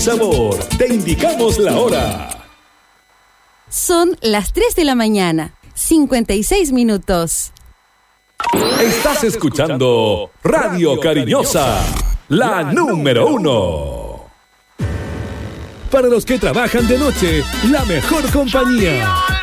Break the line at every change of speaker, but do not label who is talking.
sabor. Te indicamos la hora.
Son las 3 de la mañana, 56 minutos.
Estás escuchando Radio Cariñosa, la número 1. Para los que trabajan de noche, la mejor compañía.